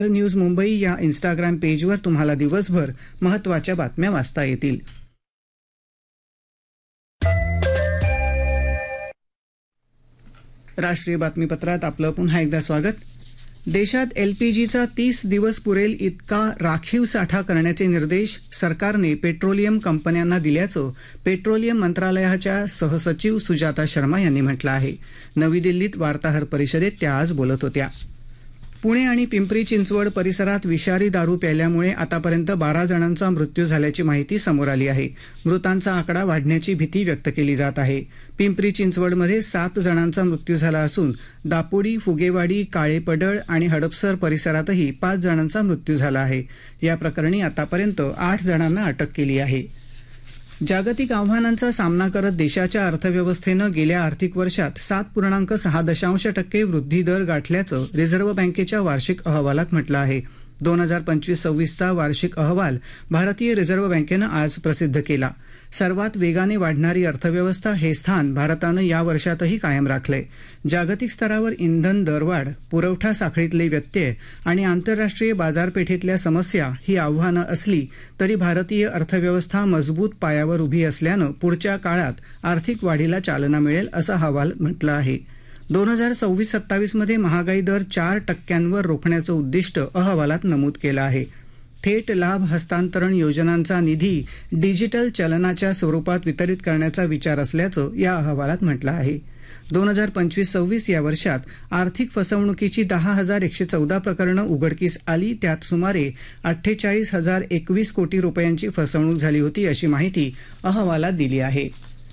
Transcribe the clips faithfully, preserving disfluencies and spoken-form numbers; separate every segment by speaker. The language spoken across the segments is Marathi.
Speaker 1: न्यूज मुंबई या इंस्टाग्राम पेजवर तुम्हाला दिवसभर महत्त्वाच्या बातम्या वाचता येतील. राष्ट्रीय बातमीपत्रात आपलं पुन्हा एकदा स्वागत. देशात एलपीजीचा तीस दिवस पुरेल इतका राखीव साठा करण्याचे निर्देश सरकारने पेट्रोलियम कंपन्यांना दिल्याचं पेट्रोलियम मंत्रालयाच्या सहसचिव सुजाता शर्मा यांनी म्हटलं आहे. नवी दिल्लीत वार्ताहर परिषदेत त्या आज बोलत होत्या. पुणे आणि पिंपरी चिंचवड परिसरात विषारी दारू प्यायल्यामुळे आतापर्यंत बारा जणांचा मृत्यू झाल्याची माहिती समोर आली आहे. मृतांचा आकडा वाढण्याची भीती व्यक्त केली जात आहे. पिंपरी चिंचवडमध्ये सात जणांचा मृत्यू झाला असून दापोडी, फुगेवाडी, काळेपडळ आणि हडपसर परिसरातही पाच जणांचा मृत्यू झाला आहे. या प्रकरणी आतापर्यंत आठ जणांना अटक केली आहे. जागतिक आव्हानांचा सामना करत देशाच्या अर्थव्यवस्थेनं गेल्या आर्थिक वर्षात सात पूर्णांक सहा दशांश टक्के वृद्धी दर गाठल्याचं रिझर्व्ह बँकेच्या वार्षिक अहवालात म्हटलं आहे. दोन हजार पंचवीस सव्वीसचा वार्षिक अहवाल भारतीय रिझर्व्ह बँकेनं आज प्रसिद्ध केला. सर्वात वेगाने वाढणारी अर्थव्यवस्था हे स्थान भारतानं या वर्षातही कायम राखलंय. जागतिक स्तरावर इंधन दरवाढ, पुरवठा साखळीतले व्यत्यय आणि आंतरराष्ट्रीय बाजारपेठेतल्या समस्या ही आव्हानं असली तरी भारतीय अर्थव्यवस्था मजबूत पायावर उभी असल्यानं पुढच्या काळात आर्थिक वाढीला चालना मिळेल असं अहवाल म्हटलं आहे. दोन हजार सव्वीस सत्तावीसमध्ये महागाई दर चार टक्क्यांवर रोखण्याचं उद्दिष्ट अहवालात नमूद केलं आहे. थेट लाभ हस्तांतरण योजनांचा निधी डिजिटल चलनाच्या स्वरूपात वितरित करण्याचा विचार असल्याचं या अहवालात म्हटलं आहे. दोन हजार पंचवीस सव्वीस या वर्षात आर्थिक फसवणुकीची दहा हजार एकशे चौदा प्रकरणं उघडकीस आली. त्यात सुमारे अठ्ठेचाळीस हजार एकवीस कोटी रुपयांची फसवणूक झाली होती अशी माहिती अहवालात दिली आहे.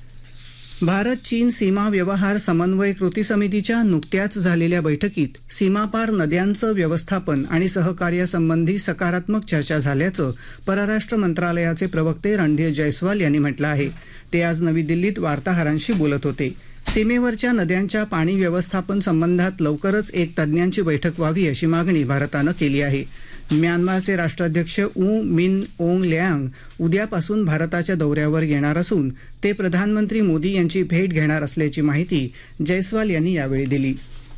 Speaker 1: भारत चीन सीमा व्यवहार समन्वय कृती समितीच्या नुकत्याच झालेल्या बैठकीत सीमापार नद्यांचं व्यवस्थापन आणि सहकार्यासंबंधी सकारात्मक चर्चा झाल्याचं परराष्ट्र मंत्रालयाचे प्रवक्ते रणधीर जयस्वाल यांनी म्हटलं आहे. ते आज नवी दिल्लीत वार्ताहरांशी बोलत होते. सीमेवरच्या नद्यांच्या पाणी व्यवस्थापन संबंधात लवकरच एक तज्ज्ञांची बैठक व्हावी अशी मागणी भारतानं केली आहे. म्यानमारचे राष्ट्राध्यक्ष ऊ मिन ओंग लँग उद्यापासून भारताच्या दौऱ्यावर येणार असून ते प्रधानमंत्री मोदी यांची भेट घेणार असल्याची माहिती जयस्वाल यांनी यावेळी दिली.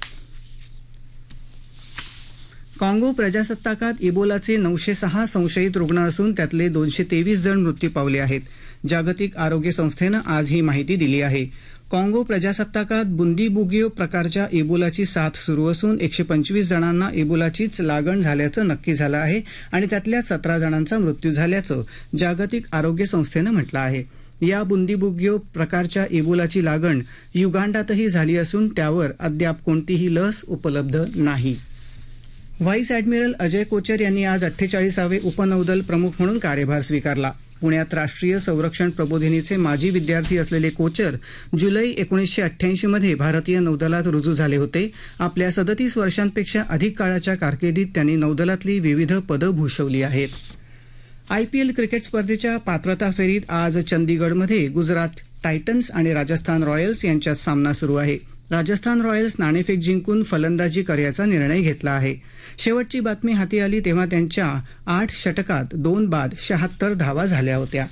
Speaker 1: काँगो प्रजासत्ताकात इबोलाचे नऊशे सहा संशयित रुग्ण असून त्यातले दोनशे तेवीस जण मृत्यू पावले आहेत. जागतिक आरोग्य संस्थेनं आज ही माहिती दिली आहे. काँगो प्रजासत्ताकात बुंदीबुगियो प्रकारच्या इबोलाची साथ सुरू असून एकशे पंचवीस जणांना इबोलाचीच लागण झाल्याचं नक्की झालं आहे आणि त्यातल्या सतरा जणांचा मृत्यू झाल्याचं जागतिक आरोग्य संस्थेनं म्हटलं आहे. या बुंदीबुगियो प्रकारच्या इबोलाची लागण युगांडातही झाली असून त्यावर अद्याप कोणतीही लस उपलब्ध नाही. व्हाईस ॲडमिरल अजय कोचर यांनी आज अठ्ठेचाळीसावे उपनौदल प्रमुख म्हणून कार्यभार स्वीकारला. पुण्यात राष्ट्रीय संरक्षण प्रबोधिनीचे माजी विद्यार्थी असलेले कोचर जुलै एकोणीसशे अठ्ठ्याऐंशीमध्ये भारतीय नौदलात रुजू झाले होते. आपल्या सदतीस वर्षांपेक्षा अधिक काळाच्या कारकिर्दीत त्यांनी नौदलातली विविध पदं भूषवली आहेत. आयपीएल क्रिकेट स्पर्धेच्या पात्रता फेरीत आज चंदीगडमध्ये गुजरात टायटन्स आणि राजस्थान रॉयल्स यांच्यात सामना सुरू आहे. राजस्थान रॉयल्स नाणेफेक जिंकून फलंदाजी करायचा निर्णय घेतला आहे. शेवटची बातमी हाती आली तेव्हा त्यांच्या आठ षटकात दोन बाद शहात्तर धावा झाल्या होत्या.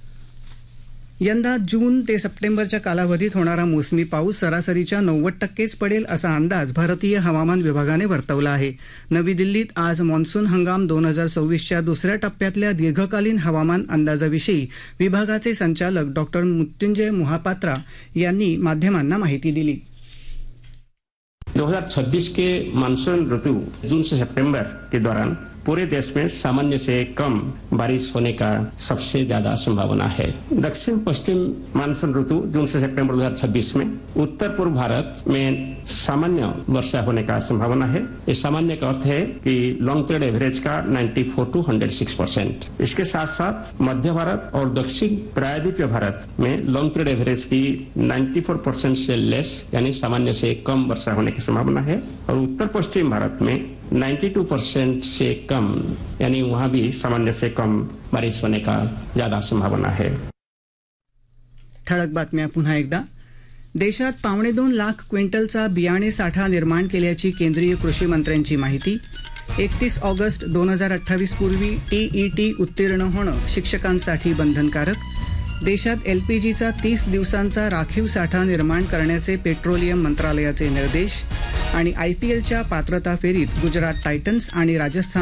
Speaker 1: यंदा जून ते सप्टेंबरच्या कालावधीत होणारा मोसमी पाऊस सरासरीच्या नव्वद टक्केच पडेल असा अंदाज भारतीय हवामान विभागाने वर्तवला आहे. नवी दिल्लीत आज मान्सून हंगाम दोन हजार सव्वीसच्या दुसऱ्या टप्प्यातल्या दीर्घकालीन हवामान अंदाजाविषयी विभागाचे संचालक डॉक्टर मृत्युंजय मोहापात्रा यांनी माध्यमांना माहिती दिली.
Speaker 2: दो हज़ार छब्बीस के मानसून ऋतु जून से सितंबर के दौरान पूरे देश में सामान्य से कम बारिश होने का सबसे ज्यादा संभावना है. दक्षिण पश्चिम मानसून ऋतु जून से सितंबर दो हजार छब्बीस में उत्तर पूर्व भारत में सामान्य वर्षा होने का संभावना है. ये सामान्य का अर्थ है कि लॉन्ग पीरियड एवरेज का चौरानवे टू एक सौ छह परसेंट. इसके साथ साथ मध्य भारत और दक्षिण प्रायद्वीपीय भारत में लॉन्ग पीरियड एवरेज की चौरानवे परसेंट से लेस यानी सामान्य से कम वर्षा होने की संभावना है. और उत्तर पश्चिम भारत में बानवे परसेंट से कम यानी वहां भी सामान्य से कम बारिश होने का ज्यादा संभावना है.
Speaker 1: ठळक बातम्या पुन्हा एकदा. देशात पावणे दोन लाख क्विंटलचा बियाणे साठा निर्माण केल्याची केंद्रीय कृषी मंत्र्यांची माहिती. एकतीस ऑगस्ट दोन हजार अठ्ठावीस पूर्वी टीईटी उत्तीर्ण होणं शिक्षकांसाठी बंधनकारक. देशात एलपीजीचा तीस दिवसांचा राखीव साठा निर्माण करण्याचे पेट्रोलियम मंत्रालयाचे निर्देश. आणि आय पी एलच्या पात्रता फेरीत गुजरात टायटन्स आणि राजस्थान